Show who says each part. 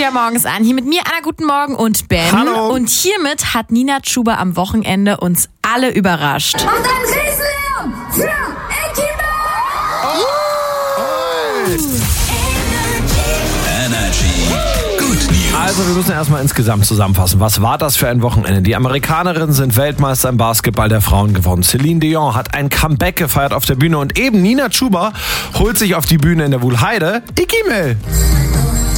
Speaker 1: wieder morgens an. Hier mit mir, Anna, guten Morgen und Ben.
Speaker 2: Hallo.
Speaker 1: Und hiermit hat Nina Chuba am Wochenende uns alle überrascht.
Speaker 3: Macht einen Riesenlärm für Ekimen!
Speaker 4: Energy. Good News.
Speaker 2: Also wir müssen erstmal insgesamt zusammenfassen. Was war das für ein Wochenende? Die Amerikanerinnen sind Weltmeister im Basketball der Frauen geworden. Celine Dion hat ein Comeback gefeiert auf der Bühne und eben Nina Chuba holt sich auf die Bühne in der Wuhlheide Ikimel.